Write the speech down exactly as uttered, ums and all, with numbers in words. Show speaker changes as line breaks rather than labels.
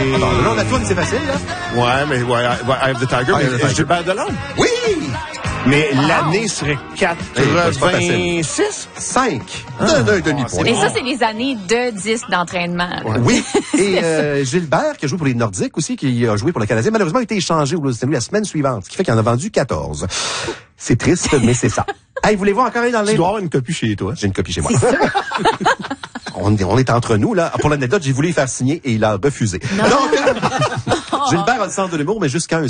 Bon, là, la toune, c'est facile, là.
Ouais, mais ouais, Eye of the Tiger,
Ah,
mais
Eye of the Tiger.
Gilbert Delorme.
Oui!
Mais l'année serait
c'est pas
quatre-vingt-six?
Cinq. D'un d'un demi-point.
Et ça, c'est les années de disques d'entraînement.
Oui. Et euh, Gilbert, qui a joué pour les Nordiques aussi, qui a joué pour le Canadien, malheureusement, a été échangé au Los Angeles la semaine suivante, ce qui fait qu'il en a vendu quatorze. C'est triste, mais c'est ça. Hey, voulez-voir encore un dans le...
Tu dois avoir une copie chez toi.
J'ai une copie chez moi. on, est, on est entre nous, là. Pour l'anecdote, j'ai voulu y faire signer et il a refusé. Non. Donc, Gilbert a le sens de l'humour, mais jusqu'à un